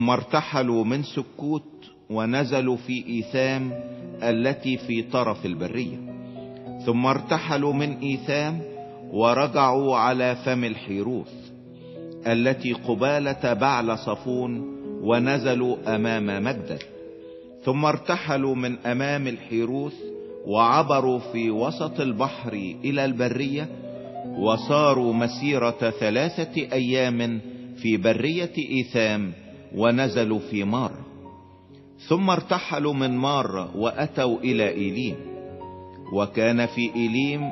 ثم ارتحلوا من سكوت ونزلوا في إيثام التي في طرف البرية. ثم ارتحلوا من إيثام ورجعوا على فم الحيروث التي قبالة بعل صفون ونزلوا أمام مجدل. ثم ارتحلوا من أمام الحيروث وعبروا في وسط البحر إلى البرية، وصاروا مسيرة 3 أيام في برية إيثام ونزلوا في مار. ثم ارتحلوا من مار وأتوا إلى إيليم، وكان في إيليم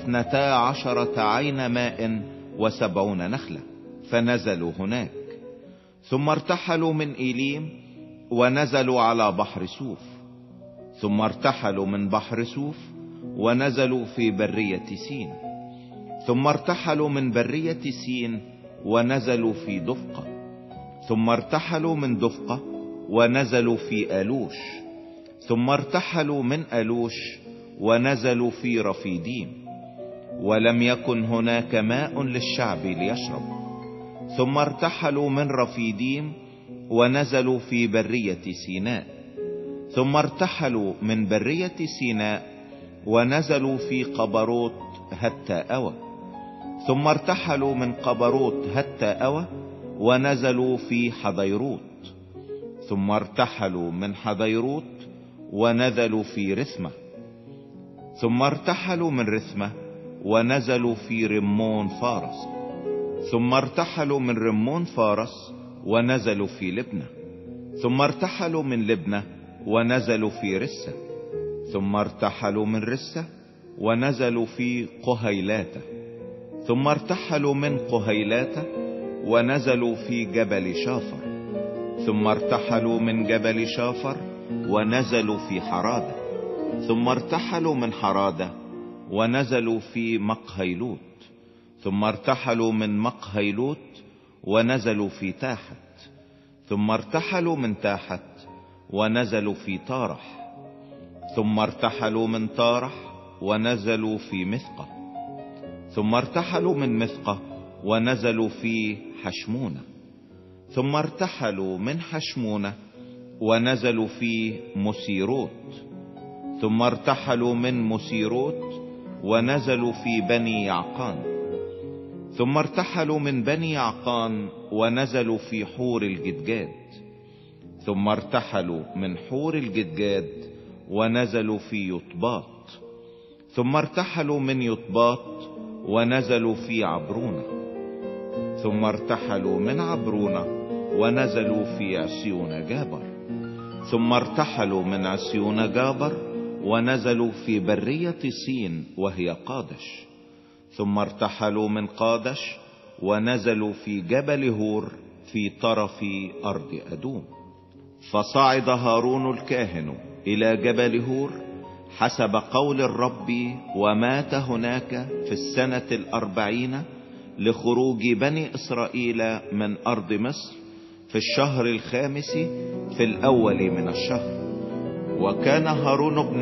12 عين ماء و70 نخلة، فنزلوا هناك. ثم ارتحلوا من إيليم ونزلوا على بحر سوف. ثم ارتحلوا من بحر سوف ونزلوا في برية سين. ثم ارتحلوا من برية سين ونزلوا في دفقة. ثم ارتحلوا من دفقة ونزلوا في ألوش. ثم ارتحلوا من ألوش ونزلوا في رفيديم، ولم يكن هناك ماء للشعب ليشرب. ثم ارتحلوا من رفيديم ونزلوا في برية سيناء. ثم ارتحلوا من برية سيناء ونزلوا في قبروت هتّا أوى. ثم ارتحلوا من قبروت هتّا أوى ونزلوا في حضيروت. ثم ارتحلوا من حضيروت ونزلوا في رثمة. ثم ارتحلوا من رثمة ونزلوا في رمون فارس. ثم ارتحلوا من رمون فارس ونزلوا في لبنة. ثم ارتحلوا من لبنة ونزلوا في رسة. ثم ارتحلوا من رسة ونزلوا في قهيلاتة. ثم ارتحلوا من قهيلاتة ونزلوا في جبل شافر. ثم ارتحلوا من جبل شافر ونزلوا في حرادة. ثم ارتحلوا من حرادة ونزلوا في مقهيلوت. ثم ارتحلوا من مقهيلوت ونزلوا في تاحت. ثم ارتحلوا من تاحت ونزلوا في طارح. ثم ارتحلوا من طارح ونزلوا في مثقة. ثم ارتحلوا من مثقة ونزلوا في حشمونة. ثم ارتحلوا من حشمونة ونزلوا في مسيروت. ثم ارتحلوا من مسيروت ونزلوا في بني يعقان. ثم ارتحلوا من بني يعقان ونزلوا في حور الجدجاد. ثم ارتحلوا من حور الجدجاد ونزلوا في يطباط. ثم ارتحلوا من يطباط ونزلوا في عبرونة. ثم ارتحلوا من عبرونة ونزلوا في عسيون جابر. ثم ارتحلوا من عسيون جابر ونزلوا في برية صين وهي قادش. ثم ارتحلوا من قادش ونزلوا في جبل هور في طرف أرض أدوم. فصعد هارون الكاهن إلى جبل هور حسب قول الرب، ومات هناك في السنة 40 لخروج بني إسرائيل من أرض مصر في الشهر 5 في الأول من الشهر. وكان هارون ابن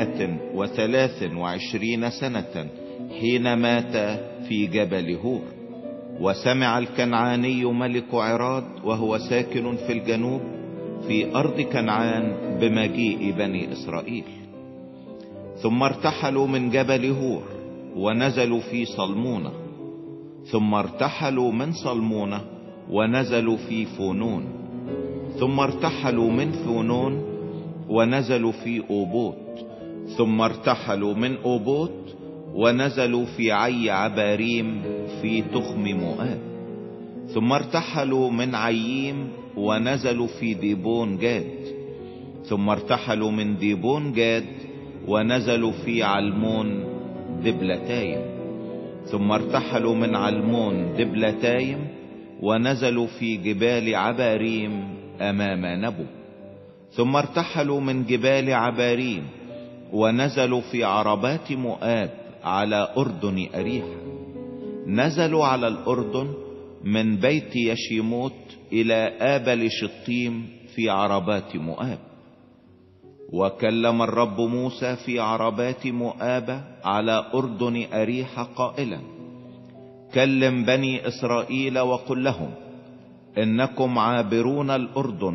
123 سنة حين مات في جبل هور. وسمع الكنعاني ملك عراد وهو ساكن في الجنوب في أرض كنعان بمجيء بني إسرائيل. ثم ارتحلوا من جبل هور ونزلوا في صلمونة. ثم ارتحلوا من صلمونة ونزلوا في فونون. ثم ارتحلوا من فونون ونزلوا في أوبوت. ثم ارتحلوا من أوبوت ونزلوا في عي عباريم في تخم مؤاب. ثم ارتحلوا من عييم ونزلوا في ديبون جاد. ثم ارتحلوا من ديبون جاد ونزلوا في علمون دبلتايم. ثم ارتحلوا من علمون دبلتايم ونزلوا في جبال عباريم أمام نبو. ثم ارتحلوا من جبال عباريم ونزلوا في عربات مؤاب على أردن أريحة. نزلوا على الأردن من بيت يشيموت إلى آبل شطيم في عربات مؤاب. وكلم الرب موسى في عربات مؤاب على أردن أريحة قائلا: كلم بني إسرائيل وقل لهم: انكم عابرون الاردن